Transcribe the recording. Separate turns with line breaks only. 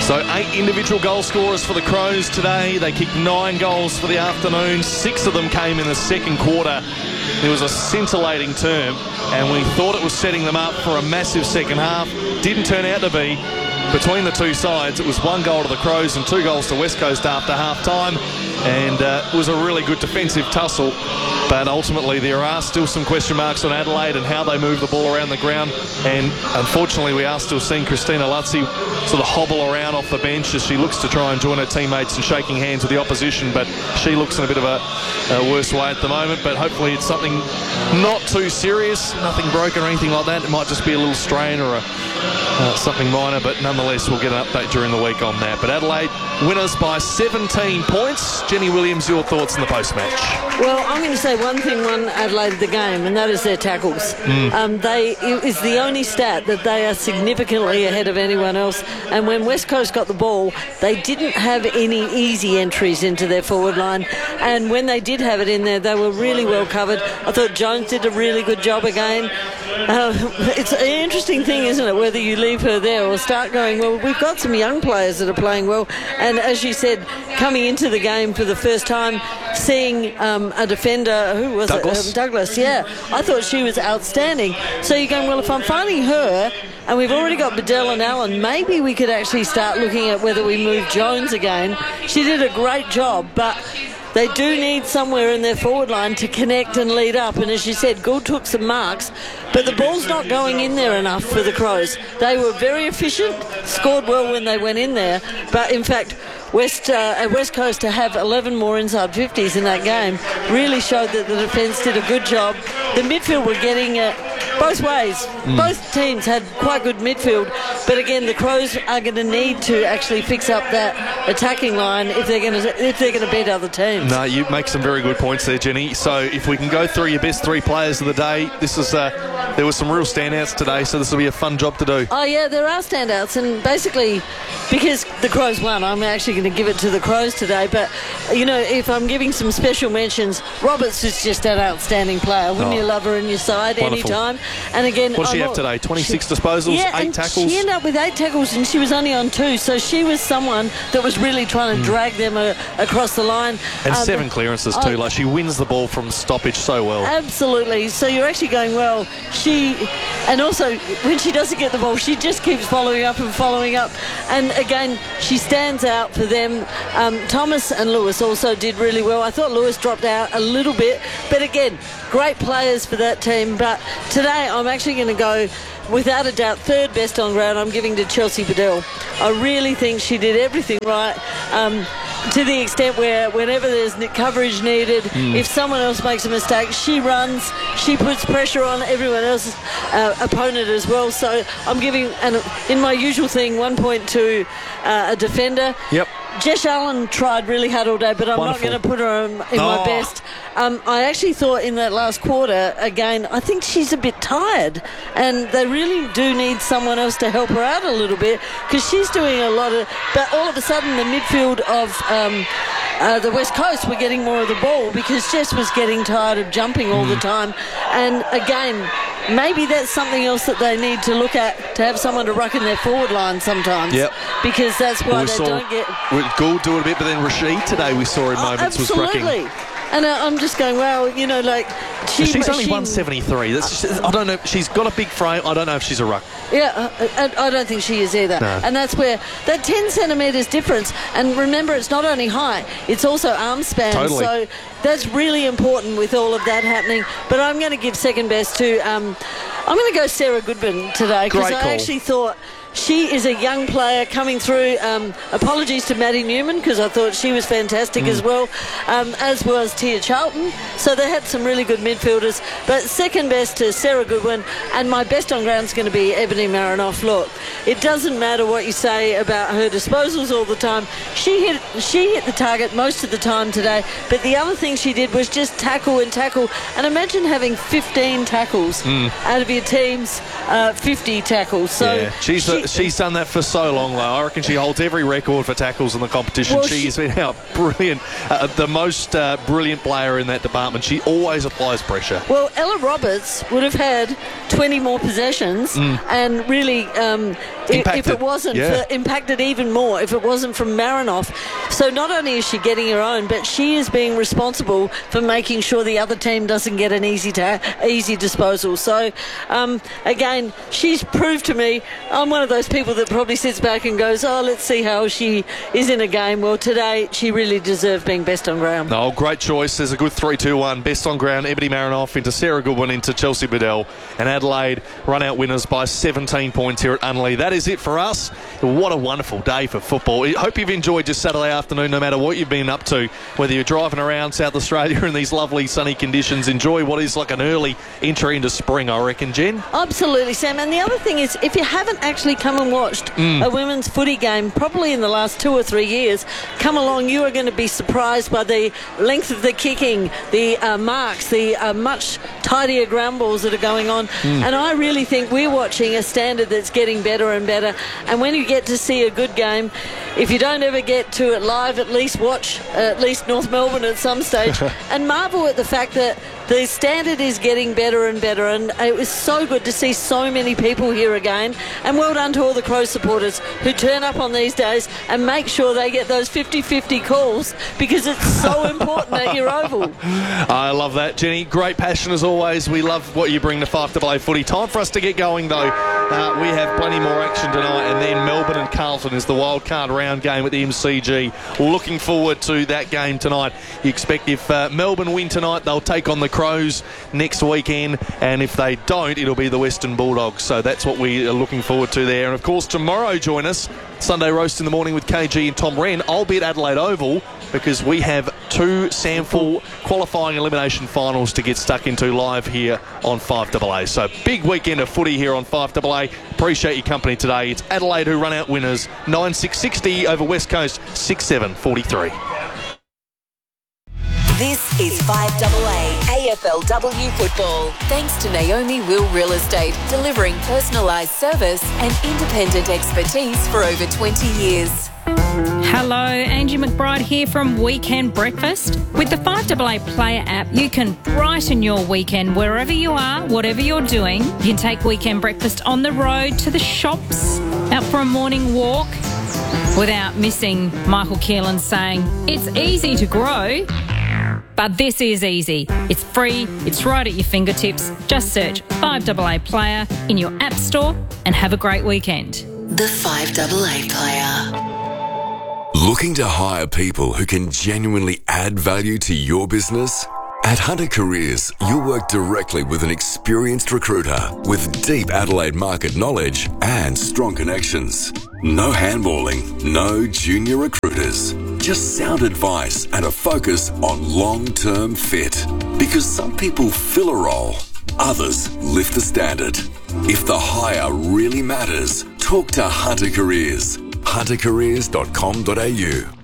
So 8 individual goal scorers for the Crows today. They kicked 9 goals for the afternoon. 6 of them came in the second quarter. It was a scintillating term, and we thought it was setting them up for a massive second half. Didn't turn out to be. Between the two sides, it was 1 goal to the Crows and 2 goals to West Coast after half-time, and it was a really good defensive tussle. But ultimately, there are still some question marks on Adelaide and how they move the ball around the ground. And unfortunately, we are still seeing Christina Lutzi sort of hobble around off the bench as she looks to try and join her teammates and shaking hands with the opposition. But she looks in a bit of a worse way at the moment. But hopefully it's something not too serious, nothing broken or anything like that. It might just be a little strain or something minor. But nonetheless, we'll get an update during the week on that. But Adelaide winners by 17 points. Jenny Williams, your thoughts in the post-match?
Well, I'm going to say one thing won Adelaide the game, and that is their tackles. It is the only stat that they are significantly ahead of anyone else. And when West Coast got the ball, they didn't have any easy entries into their forward line. And when they did have it in there, they were really well covered. I thought Jones did a really good job again. It's an interesting thing, isn't it, whether you leave her there or start going, well, we've got some young players that are playing well. And as you said, coming into the game for the first time, seeing a defender, who was
Douglas.
it? Douglas, yeah. I thought she was outstanding. So you're going, well, if I'm finding her, and we've already got Bedell and Allen, maybe we could actually start looking at whether we move Jones again. She did a great job, but they do need somewhere in their forward line to connect and lead up. And as you said, Gould took some marks, but the ball's not going in there enough for the Crows. They were very efficient, scored well when they went in there, but in fact, West Coast to have 11 more inside 50s in that game really showed that the defence did a good job. The midfield were getting both ways. Both teams had quite good midfield, but again, the Crows are going to need to actually fix up that attacking line if they're going to beat other teams.
No, you make some very good points there, Jenny. So if we can go through your best 3 players of the day, this is there were some real standouts today, so this will be a fun job to do.
Oh yeah, there are standouts, and basically because the Crows won, I'm actually going to give it to the Crows today. But you know, if I'm giving some special mentions, Roberts is just an outstanding player. Wouldn't you love her in your side anytime? And again,
what did she have today? 26 disposals, 8 tackles.
She ended up with 8 tackles, and she was only on 2. So she was someone that was really trying to drag them across the line.
And 7 clearances too. Like, she wins the ball from stoppage so well.
Absolutely. So you're actually going, well, and also when she doesn't get the ball, she just keeps following up and following up. And again, she stands out for them. Thomas and Lewis also did really well. I thought Lewis dropped out a little bit, but again, great players for that team. But today I'm actually going to go, without a doubt, third best on ground. I'm giving to Chelsea Bedell. I really think she did everything right, to the extent where whenever there's coverage needed, if someone else makes a mistake, she runs, she puts pressure on everyone else's opponent as well. So I'm giving, and in my usual thing, 1 point to a defender.
Yep.
Jess Allen tried really hard all day, but I'm not going to put her in my best. I actually thought in that last quarter, again, I think she's a bit tired, and they really do need someone else to help her out a little bit, because she's doing a lot of, but all of a sudden the midfield of the West Coast were getting more of the ball because Jess was getting tired of jumping all the time. And again, maybe that's something else that they need to look at, to have someone to ruck in their forward line sometimes.
Yep.
Because that's why they don't get...
Gould do it a bit, but then Rashid today we saw in moments was rucking.
Absolutely. And I'm just going, well, you know, like...
She's only 173. I don't know. She's got a big frame. I don't know if she's a ruck.
Yeah, I don't think she is either.
No.
And that's where that 10 centimetres difference. And remember, it's not only height, it's also arm span.
Totally.
So that's really important with all of that happening. But I'm going to give second best to... I'm going to go Sarah Goodman today, because I actually thought... She is a young player coming through. Apologies to Maddie Newman, because I thought she was fantastic as well, as was Tia Charlton. So they had some really good midfielders. But second best to Sarah Goodwin, and my best on ground is going to be Ebony Marinoff. Look, it doesn't matter what you say about her disposals all the time. She hit the target most of the time today. But the other thing she did was just tackle and tackle. And imagine having 15 tackles out of your team's 50 tackles. So
yeah. She's She's done that for so long, though. I reckon she holds every record for tackles in the competition.
Well,
She's been out brilliant, the most brilliant player in that department. She always applies pressure.
Well, Ella Roberts would have had 20 more possessions and really, if it wasn't impacted even more, if it wasn't from Marinoff. So not only is she getting her own, but she is being responsible for making sure the other team doesn't get an easy disposal. So, again, she's proved to me, I'm one of those people that probably sits back and goes, oh, let's see how she is in a game. Well, today she really deserved being best on ground.
Oh, great choice. There's a good 3-2-1. Best on ground, Ebony Marinoff into Sarah Goodwin into Chelsea Bedell. And Adelaide run out winners by 17 points here at Unley. That is it for us. What a wonderful day for football. I hope you've enjoyed your Saturday afternoon, no matter what you've been up to. Whether you're driving around South Australia in these lovely sunny conditions, enjoy what is like an early entry into spring, I reckon, Jen.
Absolutely, Sam. And the other thing is, if you haven't actually come and watched a women's footy game probably in the last 2 or 3 years, come along. You are going to be surprised by the length of the kicking, the marks, the much tidier ground balls that are going on. And I really think we're watching a standard that's getting better and better. And when you get to see a good game, if you don't ever get to it live, at least watch at least North Melbourne at some stage and marvel at the fact that the standard is getting better and better, and it was so good to see so many people here again. And well done to all the Crows supporters who turn up on these days and make sure they get those 50-50 calls, because it's so important at your oval.
I love that, Jenny. Great passion as always. We love what you bring to 5AA footy. Time for us to get going, though. We have plenty more action tonight, and then Melbourne and Carlton is the wildcard round game at the MCG. Looking forward to that game tonight. You expect if Melbourne win tonight, they'll take on the Crows next weekend, and if they don't, it'll be the Western Bulldogs. So that's what we are looking forward to there. And of course, tomorrow, join us, Sunday Roast in the Morning with KG and Tom Wren. I'll be at Adelaide Oval because we have 2 SANFL qualifying elimination finals to get stuck into live here on 5AA. So big weekend of footy here on 5AA. Appreciate your company today. It's Adelaide who run out winners 9-6-60 over West Coast 6-7-43.
This is 5AA AFLW football. Thanks to Naomi Will Real Estate, delivering personalised service and independent expertise for over 20 years.
Hello, Angie McBride here from Weekend Breakfast. With the 5AA Player app, you can brighten your weekend wherever you are, whatever you're doing. You can take Weekend Breakfast on the road, to the shops, out for a morning walk, without missing Michael Keelan saying, it's easy to grow. But this is easy. It's free. It's right at your fingertips. Just search 5AA Player in your app store and have a great weekend.
The 5AA Player.
Looking to hire people who can genuinely add value to your business? At Hunter Careers, you'll work directly with an experienced recruiter with deep Adelaide market knowledge and strong connections. No handballing, no junior recruiters. Just sound advice and a focus on long-term fit. Because some people fill a role, others lift the standard. If the hire really matters, talk to Hunter Careers. huntercareers.com.au